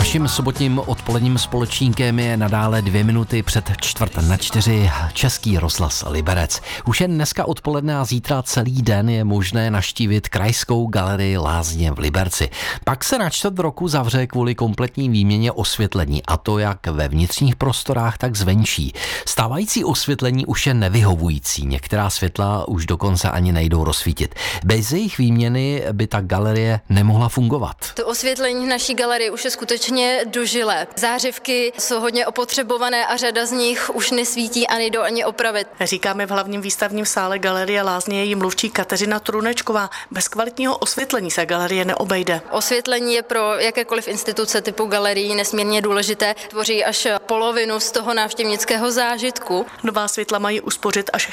Naším sobotním odpoledním společníkem je nadále 2 minuty před 3:45 Český rozhlas Liberec. Už jen dneska odpoledne a zítra celý den je možné navštívit Krajskou galerii Lázně v Liberci. Pak se na čtvrt roku zavře kvůli kompletní výměně osvětlení, a to jak ve vnitřních prostorách, tak zvenčí. Stávající osvětlení už je nevyhovující, některá světla už dokonce ani nejdou rozsvítit. Bez jejich výměny by ta galerie nemohla fungovat. To osvětlení v naší galerii už je skutečně dožilé. Zářivky jsou hodně opotřebované a řada z nich už nesvítí a nejdou ani opravit. Říkáme v hlavním výstavním sále Galerie Lázně její mluvčí Kateřina Trůnečková. Bez kvalitního osvětlení se galerie neobejde. Osvětlení je pro jakékoliv instituce typu galerií nesmírně důležité. Tvoří až polovinu z toho návštěvnického zážitku. Nová světla mají uspořit až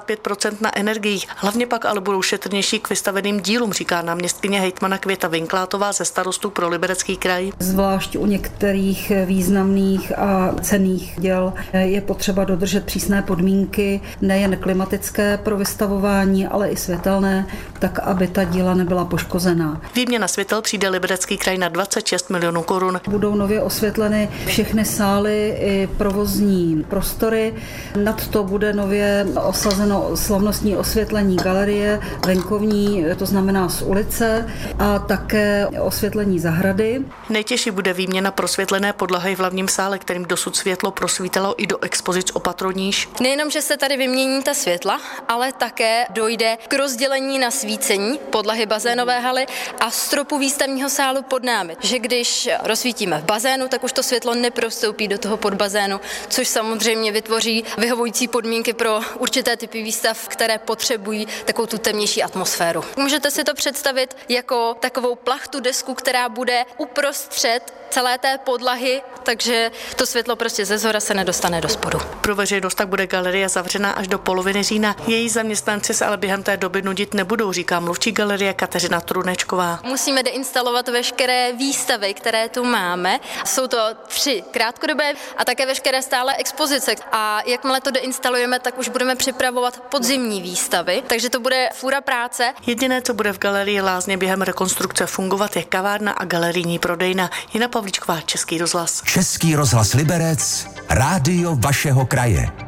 65% na energiích. Hlavně pak ale budou šetrnější k vystaveným dílům, říká náměstkyně hejtmana Květa Vinklátová ze Starostů pro Liberecký kraj. Zvlášť u některých významných a cenných děl je potřeba dodržet přísné podmínky, nejen klimatické pro vystavování, ale i světelné, tak aby ta díla nebyla poškozená. Výměna světel přijde Liberecký kraj na 26 milionů korun. Budou nově osvětleny všechny sály i provozní prostory. Nad to bude nově osazeno slavnostní osvětlení galerie, venkovní, to znamená z ulice, a také osvětlení zahrady. Nejtěžší bude výměna prosvětlené podlahy v hlavním sále, kterým dosud světlo prosvítalo i do expozic o patro níž. Nejenom, že se tady vymění ta světla, ale také dojde k rozdělení na svícení podlahy bazénové haly a stropu výstavního sálu pod námi. Že když rozsvítíme v bazénu, tak už to světlo neprostoupí do toho podbazénu, což samozřejmě vytvoří vyhovující podmínky pro určité typy výstav, které potřebují takovou tu temnější atmosféru. Můžete si to představit jako takovou plachtu desku, která bude uprostřed celé té podlahy, takže to světlo prostě ze zhora se nedostane do spodu. Pro veřejnost tak bude galerie zavřená až do poloviny října. Její zaměstnanci se ale během té doby nudit nebudou, říká mluvčí galerie Kateřina Trůnečková. Musíme deinstalovat veškeré výstavy, které tu máme. Jsou to 3 krátkodobé a také veškeré stále expozice. A jakmile to deinstalujeme, tak už budeme připravovat podzimní výstavy, takže to bude fůra práce. Jediné, co bude v galerii Lázně během rekonstrukce fungovat, je kavárna a galerijní prodejna. Jana Pavlíčková, Český rozhlas. Český rozhlas Liberec, rádio vašeho kraje.